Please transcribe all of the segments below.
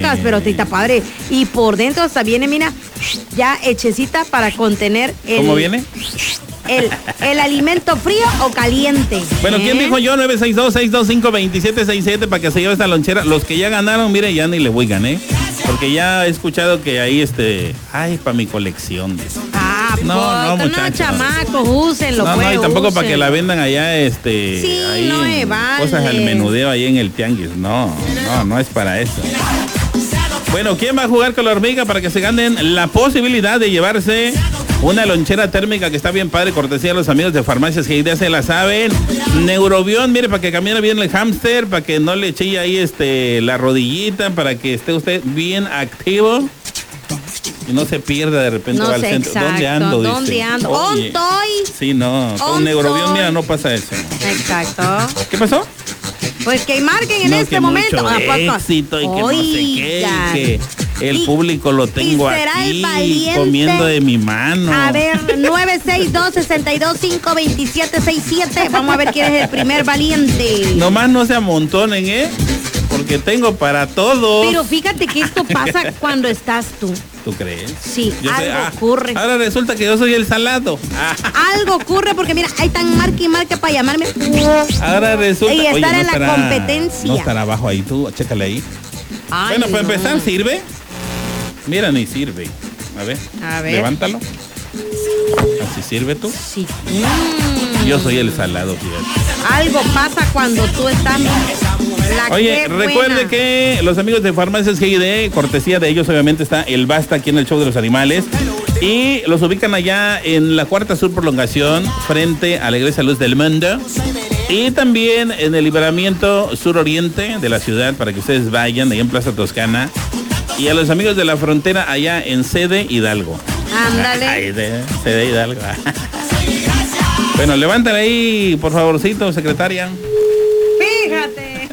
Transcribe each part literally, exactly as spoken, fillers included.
ricas, pero está padre. Y por dentro hasta viene, mira, ya hechecita para contener el... ¿Cómo viene? El, el alimento frío o caliente. Bueno, ¿eh? ¿quién dijo yo? nueve seis dos, seis dos cinco, dos siete seis siete para que se lleve esta lonchera. Los que ya ganaron, mire, ya ni le voy a ganar. Porque ya he escuchado que ahí, este... Ay, para mi colección. Ah, no, no, no, muchachos. chamacos, úsenlo. No, pues, no, y tampoco úsenlo. para que la vendan allá, este... Sí, ahí, no me vale. Cosas al menudeo ahí en el tianguis. No, no, no es para eso. Bueno, ¿quién va a jugar con la hormiga para que se ganen la posibilidad de llevarse una lonchera térmica que está bien padre, cortesía a los amigos de Farmacias que ya se la saben? Neurobión, mire, para que camine bien el hámster, para que no le chille ahí este la rodillita, para que esté usted bien activo y no se pierda de repente No va al sé, centro. exacto. ¿Dónde ando? ¿Dónde dice. ando? Oye, ¿Ontoy? Sí, no, con Ontoy. Neurobión, mira, no pasa eso. Exacto. ¿Qué pasó? Pues que marquen en No, este que momento. mucho ¿A poco? éxito y que no sé qué, Oigan. y que el Y- público lo tengo y será el aquí valiente. comiendo de mi mano. A ver, nueve seis dos, seis dos cinco, dos siete seis siete. Vamos a ver quién es el primer valiente. Nomás no se amontonen, ¿eh? Porque tengo para todos. Pero fíjate que esto pasa cuando estás tú. ¿Tú crees? Sí, Yo sé- algo ah, ocurre. Ahora resulta que yo soy el salado. Ah, Algo ocurre porque mira, hay tan marca y marca para llamarme. ahora resulta. Y estar Oye, no en la estará- competencia. No estará abajo ahí, tú, chécale ahí. Ay, Bueno, para no. empezar, ¿sirve? Mira, ni sirve. A ver, A ver. levántalo. ¿Así sirve tú? Sí. Mm, Yo soy el salado, fíjate. algo pasa cuando tú estás. La Oye, que recuerde buena. que los amigos de Farmacias G I D, cortesía de ellos, obviamente está el Basta aquí en el Show de los Animales. Y los ubican allá en la Cuarta Sur Prolongación, frente a la Iglesia Luz del Mundo. Y también en el libramiento suroriente de la ciudad, para que ustedes vayan, ahí en Plaza Toscana. Y a los amigos de la frontera allá en Sede Hidalgo. Ándale. Ay, de Sede Hidalgo. Bueno, levántale ahí, por favorcito, secretaria. Fíjate.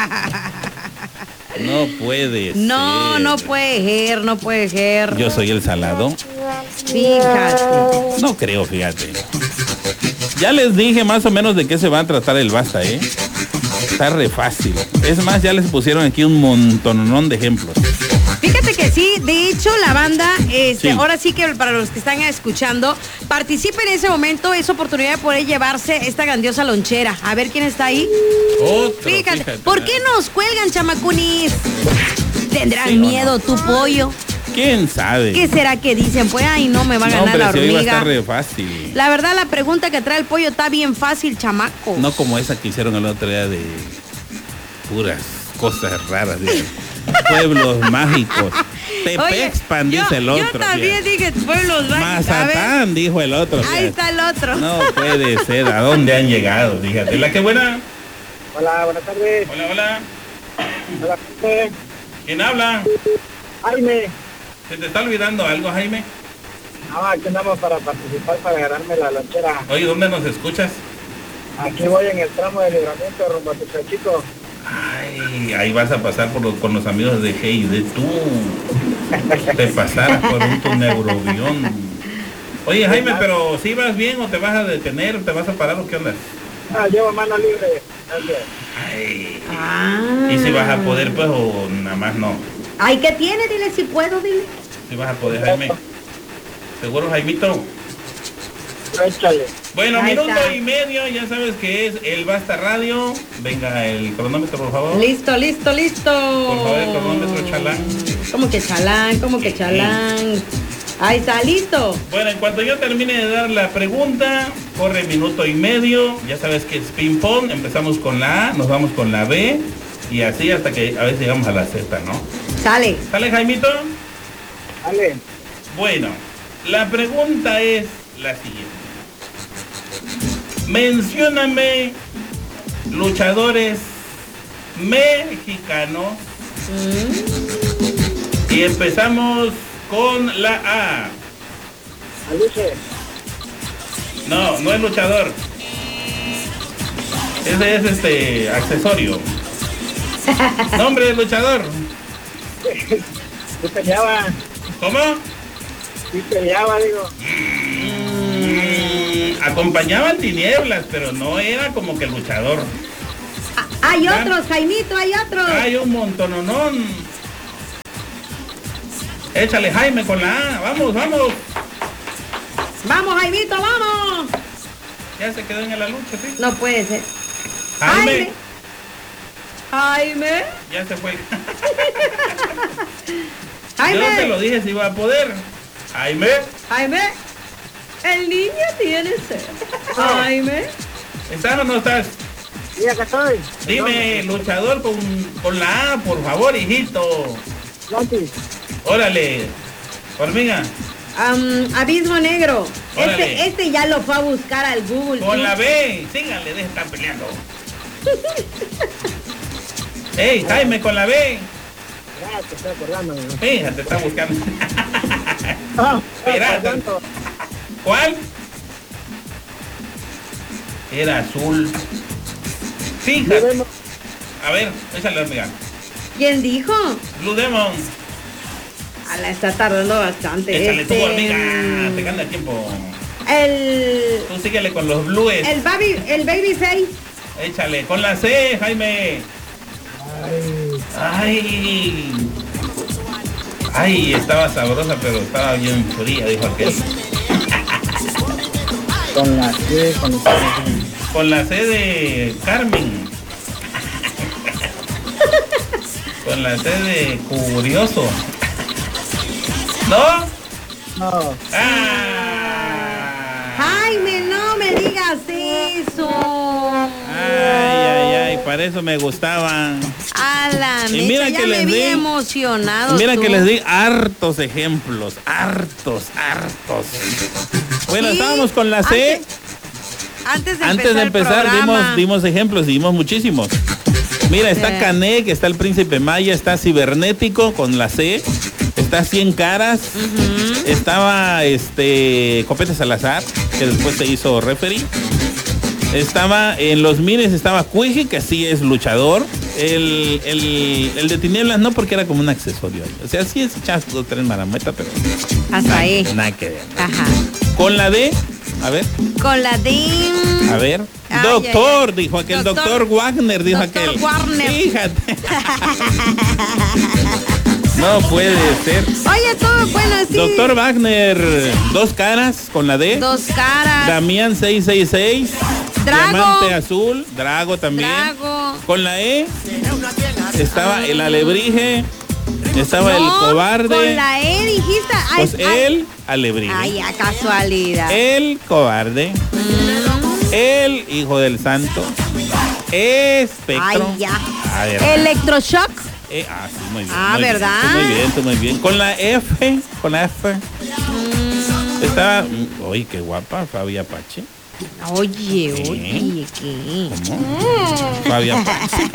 No puede No, ser. no puede ser, no puede ser. Yo soy el salado. Fíjate. No creo, fíjate. Ya les dije más o menos de qué se va a tratar el Basta, ¿eh? Está re fácil. Es más, ya les pusieron aquí un montonón de ejemplos. Fíjate que sí, de hecho la banda, este, Sí. ahora sí que para los que están escuchando, participen en ese momento, es oportunidad de poder llevarse esta grandiosa lonchera. A ver quién está ahí. Otro, Fíjate, fíjate. ¿por qué nos cuelgan, chamacunis? ¿Tendrán Sí, ¿o no? miedo tu pollo? ¿Quién sabe? ¿Qué será que dicen? Pues, ay, no me va a No, ganar hombre, la si hoy va a hormiga. estar re fácil. La verdad, la pregunta que trae el pollo está bien fácil, chamaco. No como esa que hicieron el otro día de puras cosas raras. De pueblos mágicos. Tepexpan, Oye, dice el yo, otro. Yo también fíjate. dije pueblos mágicos. A ver, Mazatán, dijo el otro. ahí fíjate. está el otro. No puede ser. ¿A dónde han llegado? Fíjate. ¿La que buena? Hola, buenas tardes. Hola, hola. Hola, Jaime. ¿Quién habla? Jaime. ¿Se te está olvidando algo, Jaime? Ah, aquí andamos para participar, para ganarme la lonchera. Oye, ¿dónde nos escuchas? Aquí voy en el tramo de libramiento rumbo a Tuchachito. Ay, ahí vas a pasar por los- con los amigos de G I D. Tú te pasaras por un tu neurobión. Oye, Jaime, pero ¿sí vas bien o te vas a detener o te vas a parar o qué onda? Ah, llevo mano libre. Gracias. Ay, Ah. ¿y si vas a poder pues o nada más no? Ay, ¿qué tiene? Dile si puedo, dile. Si vas a poder, Jaime. ¿Seguro, Jaimito? Échale. Bueno, Ahí minuto está. y medio, ya sabes que es el Basta Radio. Venga el cronómetro, por favor. Listo, listo, listo. Por favor, el cronómetro, chalán. ¿Cómo que chalán? ¿Cómo que chalán? Ahí está, listo. Bueno, en cuanto yo termine de dar la pregunta, corre minuto y medio. Ya sabes que es ping pong. Empezamos con la A, nos vamos con la B. Y así hasta que a veces llegamos a la Z, ¿no? Sale. ¿Sale, Jaimito? Dale. Bueno, la pregunta es la siguiente. Mencióname luchadores mexicanos. Mm. Y empezamos con la A. Aluce. No, no es luchador. Ese es este accesorio. Nombre de luchador. Sí peleaba. ¿Cómo? Sí peleaba, digo. Mm, acompañaban tinieblas, pero no era como que luchador. Ah, hay ¿Ah? otros, Jaimito, hay otros. Hay un montononón. Échale, Jaime, con la A. Vamos, vamos. Vamos, Jaimito, vamos. Ya se quedó en la lucha, ¿sí? No puede ser. Jaime. Jaime. Ya se fue. Jaime. Yo te lo dije si iba a poder. Jaime. Jaime. El niño tiene sed. Jaime. ¿Estás o no estás? Sí, acá estoy. Dime, luchador con, con la A, por favor, hijito. Santi. Órale. Hormiga. Um, abismo negro. Órale. Este, este ya lo fue a buscar al Google. Con ¿sí? la B. Síganle, deje de estar peleando. Ey, Jaime, con la B. Ya, te estoy acordando. Fíjate, está buscando. Ah, Espera. ¿cuánto? ¿Cuál? Era azul. Fíjate. Debemos- A ver, échale, hormiga. ¿Quién dijo? Blue Demon. Ala, está tardando bastante. Échale tu Este, hormiga. mm, Te gana el tiempo. El. Tú síguele con los blues. El baby, el baby face. Échale, con la C, Jaime. Ay. Ay, estaba sabrosa, pero estaba bien fría, dijo aquel. Con la C, con la C. Con la C de Carmen. Con la C de curioso. ¿No? No. Ah. Jaime, no me digas eso. Ay, ay, ay, para eso me gustaban. A la Y mira mecha, que ya les me vi di- emocionado. Mira tú. que les di hartos ejemplos, hartos, hartos. Bueno, Sí, estábamos con la C. Antes, antes de Antes de empezar, empezar, el dimos, programa. dimos ejemplos, dimos muchísimos. Mira, está Eh. Canek, está el Príncipe Maya, está Cibernético con la C, está Cien Caras, estaba este Copete Salazar, que después se hizo referee. Estaba en los Mines, estaba Cuiji, que sí es luchador. El, el, el de Tinieblas no, porque era como un accesorio ahí. O sea, sí es chasco, tres marametas, pero Hasta nada, ahí. nada que ver. Ajá. Con la D, a ver, Con la de. a ver. Ay, doctor, ay, ay. dijo aquel, Doctor- doctor, Wagner, dijo Doctor aquel. Warner. Fíjate. No puede ser. Oye, todo bueno, sí. Doctor Wagner, dos caras con la D. Dos caras. Damián seis seis seis. Drago. Diamante azul. Drago también. Drago. Con la E estaba el alebrije. Estaba el No, cobarde. Con la E dijiste. Ay, Pues ay. el alebrije. Ay, a casualidad. El cobarde. Mm. El hijo del santo. Espectro. Ay, ya. A ver. Electroshock. Eh, ah, sí, muy bien. Ah, muy bien, ¿verdad? tú muy bien, tú muy bien. Con la F, con la F. Mm. Estaba. mm, Oye, qué guapa, Fabi Apache. Oye, ¿Qué? oye, ¿qué? ¿Cómo? Fabi Apache.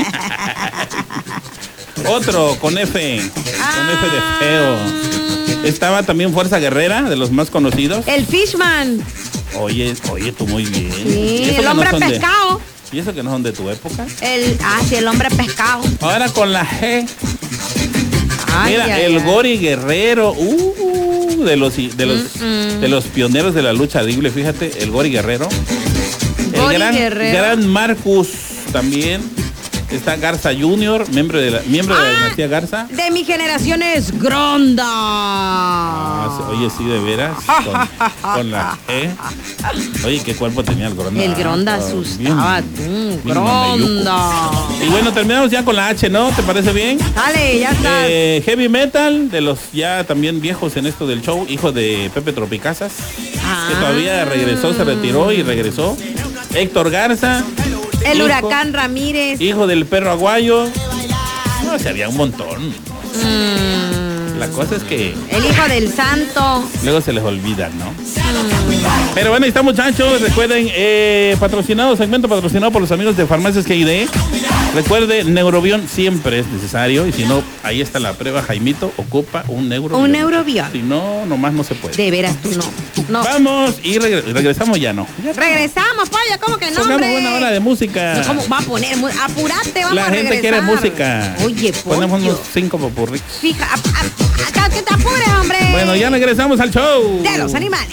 Otro con F. Con F de feo. Estaba también Fuerza Guerrera, de los más conocidos. El Fishman. Oye, oye, tú muy bien. ¿Y Sí, eso el que no hombre son de- pescado. ¿Y eso que no son de tu época? El, ah, sí, el hombre pescado. Ahora con la G. Ay, Mira, ay, el ay. Gori Guerrero, uh, de los de los Mm-mm. de los pioneros de la lucha libre, fíjate, el Gori Guerrero. El Gori gran, Guerrero. gran Marcus también. Está Garza Junior, miembro de la, miembro de la Ah, dinastía Garza. De mi generación es Gronda. Ah, sí, oye, sí, de veras. Con, con la G. Oye, qué cuerpo tenía el Gronda. El Gronda Ah, asustaba bien, tú. bien Gronda. mamayuco. Y bueno, terminamos ya con la H, ¿no? ¿Te parece bien? Dale, ya está. Eh, heavy metal, de los ya también viejos en esto del show, hijo de Pepe Tropicazas, Ah. que todavía regresó, se retiró y regresó. Héctor Garza, El hijo- Huracán Ramírez. hijo del perro aguayo. No, se había un montón. Mm, La cosa es que el Hijo del Santo. luego se les olvida, ¿no? Pero bueno, ahí está, muchachos. Recuerden, eh, patrocinado, segmento patrocinado por los amigos de Farmacias G I D. Recuerde, Neurobión siempre es necesario. Y si no, ahí está la prueba, Jaimito. Ocupa un Neurobión. Un Neurobión. Si no, nomás no se puede. De veras tú no. No. Vamos y regre- regresamos ya, no. Ya Regresamos, pollo, ¿cómo que no, pongamos hombre? buena hora de música. ¿Cómo va a poner? mu- Apurate, vamos La a gente regresar. quiere música. Oye, Ponemos unos pollo. cinco popurrí. Fija, a- a- a- que te apures, hombre. Bueno, ya regresamos al show. De los animales.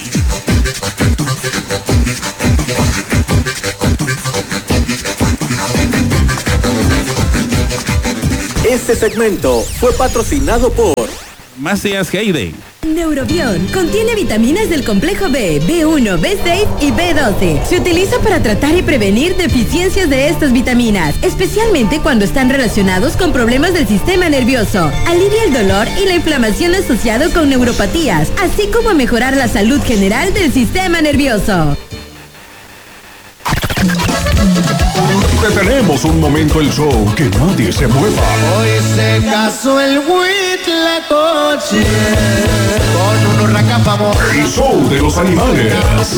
Este segmento fue patrocinado por Macías Heide. Neurobión contiene vitaminas del complejo B, B uno, B seis y B doce. Se utiliza para tratar y prevenir deficiencias de estas vitaminas, especialmente cuando están relacionados con problemas del sistema nervioso. Alivia el dolor y la inflamación asociado con neuropatías, así como a mejorar la salud general del sistema nervioso. Detenemos un momento el show, que nadie se mueva. Hoy se casó el Huitlacoche con unos racapamos. El show de los animales.